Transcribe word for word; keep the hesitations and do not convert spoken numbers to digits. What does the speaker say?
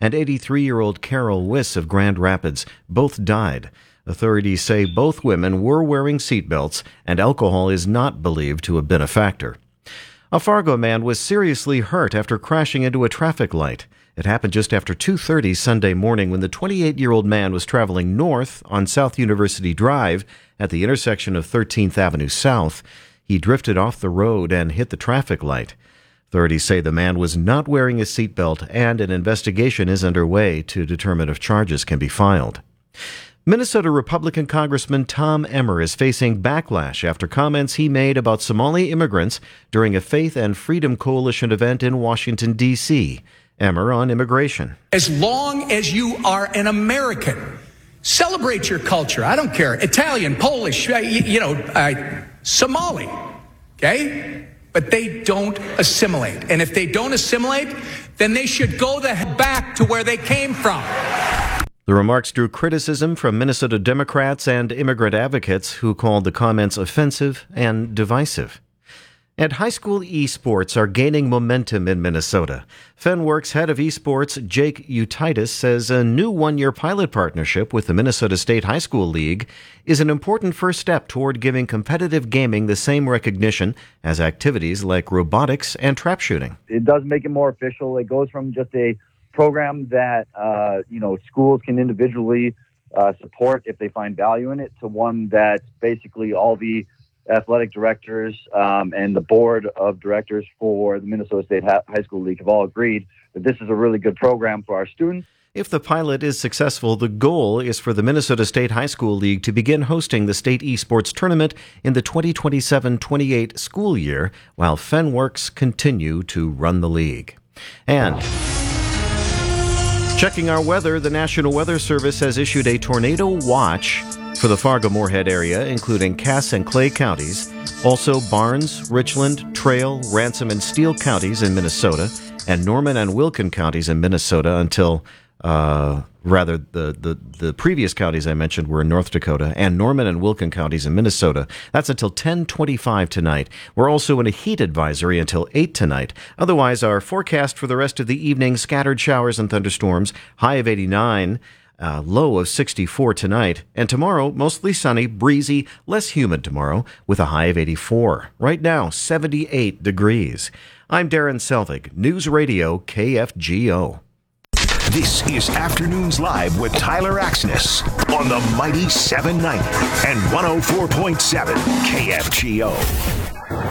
and eighty-three-year-old Carol Wiss of Grand Rapids. Both died. Authorities say both women were wearing seatbelts, and alcohol is not believed to have been a factor. A Fargo man was seriously hurt after crashing into a traffic light. It happened just after two thirty Sunday morning when the twenty-eight-year-old man was traveling north on South University Drive at the intersection of thirteenth Avenue South. He drifted off the road and hit the traffic light. Authorities say the man was not wearing a seatbelt, and an investigation is underway to determine if charges can be filed. Minnesota Republican Congressman Tom Emmer is facing backlash after comments he made about Somali immigrants during a Faith and Freedom Coalition event in Washington, D C Emmer on immigration. As long as you are an American, celebrate your culture. I don't care. Italian, Polish, uh, you, you know, uh, Somali, okay? But they don't assimilate. And if they don't assimilate, then they should go the heck back to where they came from. The remarks drew criticism from Minnesota Democrats and immigrant advocates who called the comments offensive and divisive. And high school esports are gaining momentum in Minnesota. Fenworks head of esports, Jake Utitis, says a new one-year pilot partnership with the Minnesota State High School League is an important first step toward giving competitive gaming the same recognition as activities like robotics and trap shooting. It does make it more official. It goes from just a program that, uh, you know, schools can individually uh, support if they find value in it to one that basically all the athletic directors um, and the board of directors for the Minnesota State High School League have all agreed that this is a really good program for our students. If the pilot is successful, the goal is for the Minnesota State High School League to begin hosting the state esports tournament in the twenty twenty-seven twenty-eight school year, while Fenworks continue to run the league. And checking our weather, the National Weather Service has issued a tornado watch for the Fargo-Moorhead area, including Cass and Clay counties, also Barnes, Richland, Trail, Ransom, and Steele counties in Minnesota, and Norman and Wilkin counties in Minnesota until, uh, rather, the, the, the previous counties I mentioned were in North Dakota, and Norman and Wilkin counties in Minnesota. That's until ten twenty-five tonight. We're also in a heat advisory until eight tonight. Otherwise, our forecast for the rest of the evening, scattered showers and thunderstorms, high of eighty-nine, Uh, low of sixty-four tonight, and tomorrow, mostly sunny, breezy, less humid tomorrow, with a high of eighty-four. Right now, seventy-eight degrees. I'm Darren Selvig, News Radio K F G O. This is Afternoons Live with Tyler Axness on the mighty seven ninety and one oh four point seven K F G O.